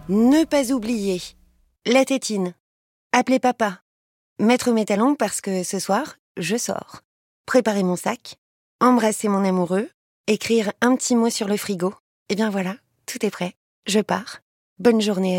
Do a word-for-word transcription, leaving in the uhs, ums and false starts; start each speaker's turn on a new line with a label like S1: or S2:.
S1: Ne pas oublier. La tétine. Appeler papa. Mettre mes talons parce que ce soir, je sors. Préparer mon sac. Embrasser mon amoureux. Écrire un petit mot sur le frigo. Et bien voilà, tout est prêt. Je pars. Bonne journée.